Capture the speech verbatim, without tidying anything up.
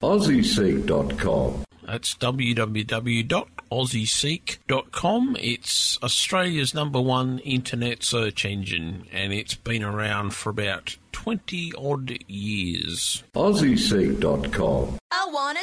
aussie seek dot com. That's w w w dot aussie seek dot com. It's Australia's number one internet search engine, and it's been around for about twenty odd years. aussie seek dot com. I want